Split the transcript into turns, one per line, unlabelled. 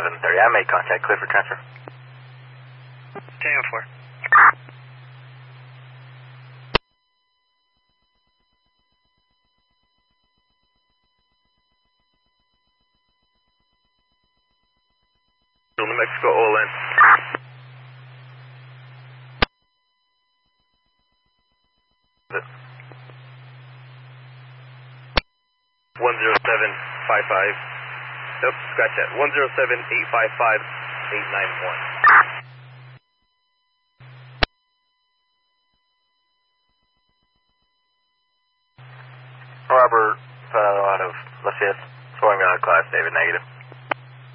7:30. I made contact. Clear for transfer.
10-4.
New Mexico, Olin. One 10755. Nope, scratch that. 107-855-891. Robert, out of Lafayette, scoring out of class, David, negative.